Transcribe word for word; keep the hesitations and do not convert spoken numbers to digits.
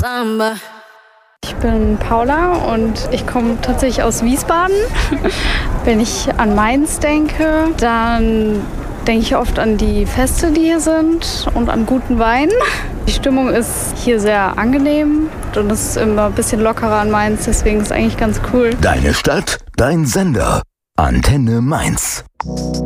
samba. Ich bin Paula und ich komme tatsächlich aus Wiesbaden. Wenn ich an Mainz denke, dann denke ich oft an die Feste, die hier sind und an guten Wein. Die Stimmung ist hier sehr angenehm und es ist immer ein bisschen lockerer an Mainz, deswegen ist es eigentlich ganz cool. Deine Stadt, dein Sender. Antenne Mainz.